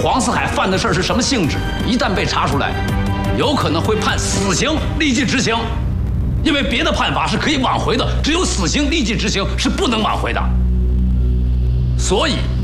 黄四海犯的事是什么性质，一旦被查出来，有可能会判死刑立即执行，因为别的判罚是可以挽回的，只有死刑立即执行是不能挽回的。所以